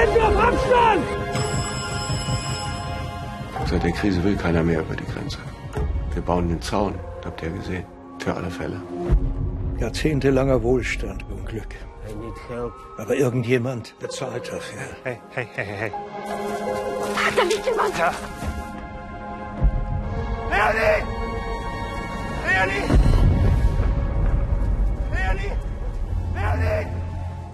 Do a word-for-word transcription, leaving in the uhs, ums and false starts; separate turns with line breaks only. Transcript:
Hände auf Abstand!
Seit der Krise will keiner mehr über die Grenze. Wir bauen den Zaun, habt ihr gesehen. Für alle Fälle.
Jahrzehntelanger Wohlstand und Glück.
I need help.
Aber irgendjemand bezahlt dafür.
Hey, hey, hey, hey.
Da liegt jemand!
Ja. Leonie! Leonie!